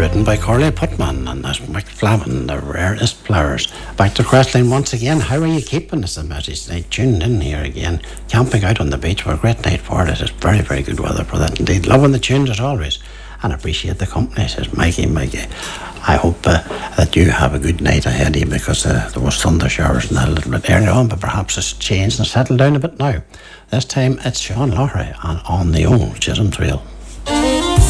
written by Corley Putman, and that's Mick Flavin, The Rarest Flowers. Back to Crestline once again. How are you keeping us, Matties? They tuned in here again. Camping out on the beach for a great night for it. It's very, very good weather for that indeed. Loving the tunes as always, and appreciate the company, says Mikey. I hope that you have a good night ahead of you, because there was thunder showers and that a little bit earlier on, but perhaps it's changed and settled down a bit now. This time it's Sean Lowry and On the Old Chisholm Trail.